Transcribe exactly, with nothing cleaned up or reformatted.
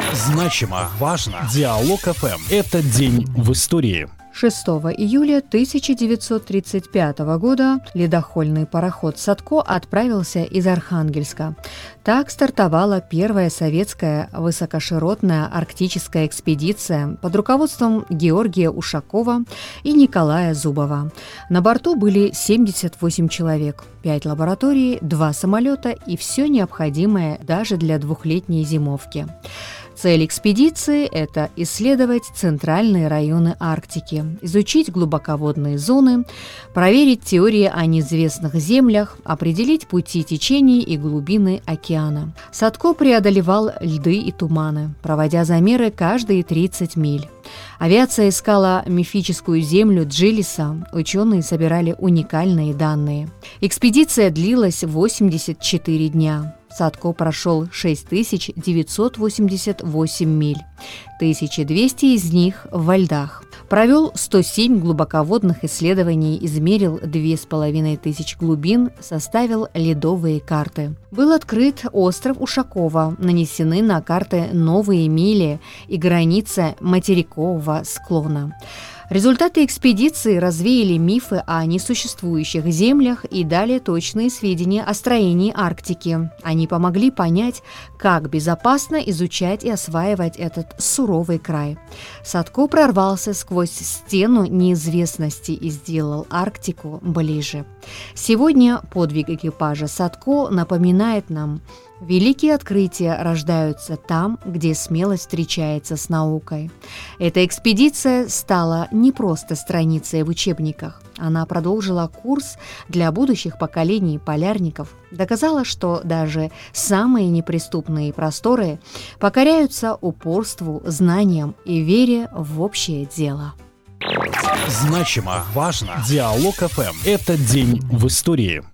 Значимо, важно. Диалог эф эм. Этот день в истории. шестого июля тысяча девятьсот тридцать пятого года ледохольный пароход «Садко» отправился из Архангельска. Так стартовала первая советская высокоширотная арктическая экспедиция под руководством Георгия Ушакова и Николая Зубова. На борту были семьдесят восемь человек, пять лабораторий, два самолета и все необходимое даже для двухлетней зимовки. Цель экспедиции – это исследовать центральные районы Арктики, изучить глубоководные зоны, проверить теории о неизвестных землях, определить пути течений и глубины океана. Садко преодолевал льды и туманы, проводя замеры каждые тридцать миль. Авиация искала мифическую землю Джилиса, ученые собирали уникальные данные. Экспедиция длилась восемьдесят четыре дня. Садко прошел шесть тысяч девятьсот восемьдесят восемь миль, тысяча двести из них во льдах. Провел сто семь глубоководных исследований, измерил две с половиной тысячи глубин, составил ледовые карты. Был открыт остров Ушакова, нанесены на карты новые мили и граница материкового склона. Результаты экспедиции развеяли мифы о несуществующих землях и дали точные сведения о строении Арктики. Они помогли понять, как безопасно изучать и осваивать этот суровый край. Садко прорвался сквозь стену неизвестности и сделал Арктику ближе. Сегодня подвиг экипажа Садко напоминает нам: великие открытия рождаются там, где смелость встречается с наукой. Эта экспедиция стала не просто страницей в учебниках. Она продолжила курс для будущих поколений полярников, доказала, что даже самые неприступные просторы покоряются упорству, знаниям и вере в общее дело. Значимо, важно. Диалог эф эм. Этот день в истории.